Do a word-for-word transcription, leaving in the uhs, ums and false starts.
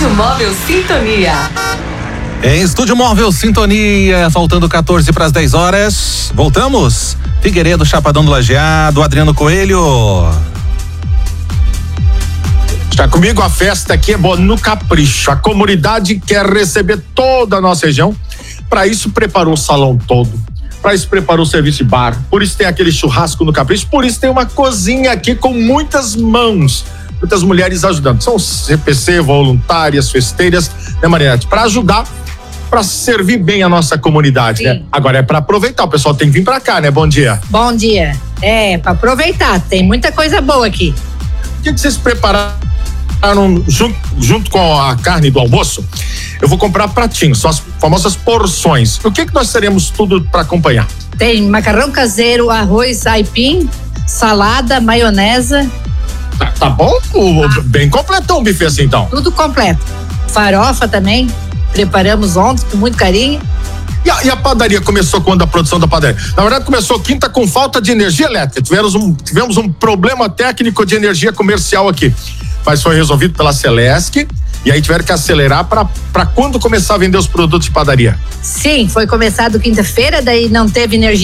Estúdio Móvel Sintonia. Em Estúdio Móvel Sintonia, faltando quatorze para as dez horas. Voltamos? Figueiredo, Chapadão do Lajeado, Adriano Coelho. Está comigo, a festa aqui é boa no capricho. A comunidade quer receber toda a nossa região. Para isso, preparou o salão todo. Para isso, preparou o serviço de bar. Por isso, tem aquele churrasco no capricho. Por isso, tem uma cozinha aqui com muitas mãos. Muitas mulheres ajudando. São C P C, voluntárias, festeiras, né, Mariette? Para ajudar, para servir bem a nossa comunidade, Sim. né? Agora é para aproveitar. O pessoal tem que vir para cá, né? Bom dia. Bom dia. É, para aproveitar. Tem muita coisa boa aqui. O que, que vocês prepararam junto, junto com a carne do almoço? Eu vou comprar pratinhos, são as famosas porções. O que que nós teremos tudo para acompanhar? Tem macarrão caseiro, arroz aipim, salada, maionese. Tá, tá bom? O, ah. Bem completão o buffet assim, então. Tudo completo. Farofa também, preparamos ontem com muito carinho. E a, e a padaria começou quando a produção da padaria? Na verdade, começou quinta com falta de energia elétrica. Tivemos um, tivemos um problema técnico de energia comercial aqui. Mas foi resolvido pela Celesc. E aí tiveram que acelerar para quando começar a vender os produtos de padaria? Sim, foi começado quinta-feira, daí não teve energia